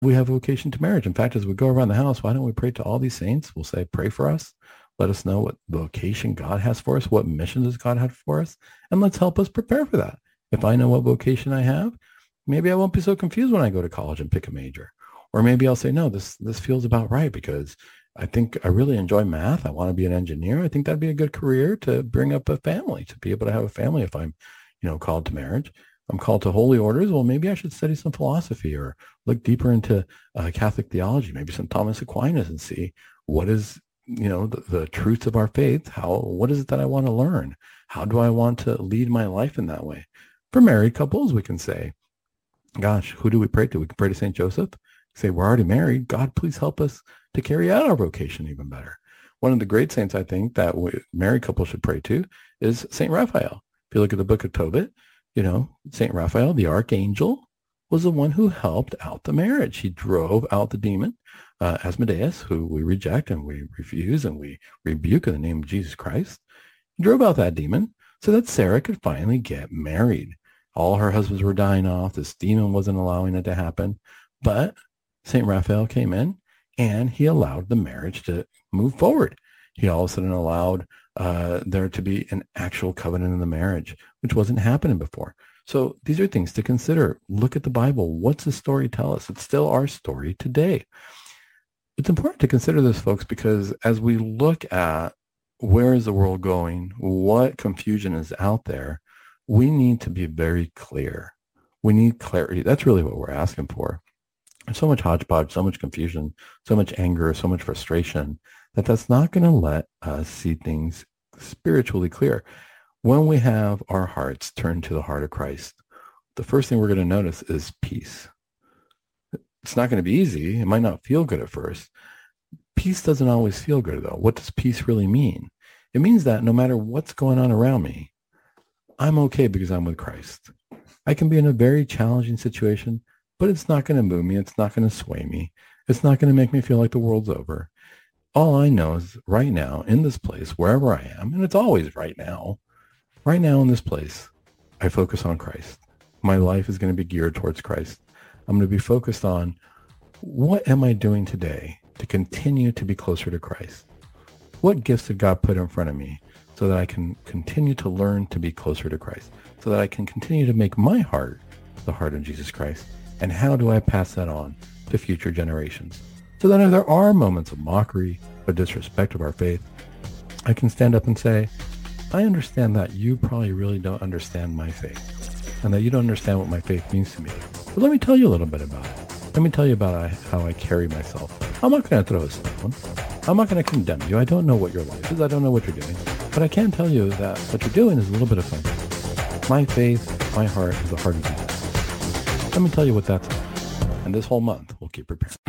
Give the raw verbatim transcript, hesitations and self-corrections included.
we have a vocation to marriage. In fact, as we go around the house, why don't we pray to all these saints? We'll say, pray for us. Let us know what vocation God has for us. What mission does God have for us? And let's help us prepare for that. If I know what vocation I have, maybe I won't be so confused when I go to college and pick a major. Or maybe I'll say, no, this, this feels about right because I think I really enjoy math. I want to be an engineer. I think that'd be a good career to bring up a family, to be able to have a family if I'm, you know, called to marriage. I'm called to holy orders. Well, maybe I should study some philosophy or look deeper into uh, Catholic theology, maybe some Thomas Aquinas and see what is, you know, the, the truths of our faith. How, what is it that I want to learn? How do I want to lead my life in that way? For married couples, we can say, gosh, who do we pray to? We can pray to Saint Joseph. Say, we're already married. God, please help us to carry out our vocation even better. One of the great saints, I think, that we, married couples should pray to is Saint Raphael. If you look at the book of Tobit, you know, Saint Raphael, the archangel, was the one who helped out the marriage. He drove out the demon, uh, Asmodeus, who we reject and we refuse and we rebuke in the name of Jesus Christ. He drove out that demon so that Sarah could finally get married. All her husbands were dying off. This demon wasn't allowing it to happen. But Saint Raphael came in and he allowed the marriage to move forward. He all of a sudden allowed uh, there to be an actual covenant in the marriage, which wasn't happening before. So these are things to consider. Look at the Bible. What's the story tell us? It's still our story today. It's important to consider this, folks, because as we look at where is the world going, what confusion is out there, we need to be very clear. We need clarity. That's really what we're asking for. There's so much hodgepodge, so much confusion, so much anger, so much frustration that that's not going to let us see things spiritually clear. When we have our hearts turned to the heart of Christ, the first thing we're going to notice is peace. It's not going to be easy. It might not feel good at first. Peace doesn't always feel good, though. What does peace really mean? It means that no matter what's going on around me, I'm okay because I'm with Christ. I can be in a very challenging situation, but it's not going to move me. It's not going to sway me. It's not going to make me feel like the world's over. All I know is right now in this place, wherever I am, and it's always right now, right now in this place, I focus on Christ. My life is going to be geared towards Christ. I'm going to be focused on what am I doing today to continue to be closer to Christ? What gifts did God put in front of me so that I can continue to learn to be closer to Christ, so that I can continue to make my heart the heart of Jesus Christ? And how do I pass that on to future generations? So that if there are moments of mockery or disrespect of our faith, I can stand up and say, I understand that you probably really don't understand my faith and that you don't understand what my faith means to me. But let me tell you a little bit about it. Let me tell you about how I carry myself. I'm not going to throw a stone. I'm not going to condemn you. I don't know what your life is. I don't know what you're doing. But I can tell you that what you're doing is a little bit offensive. My faith, my heart is the heart of Jesus. Let me tell you what that's about. And this whole month, we'll keep preparing.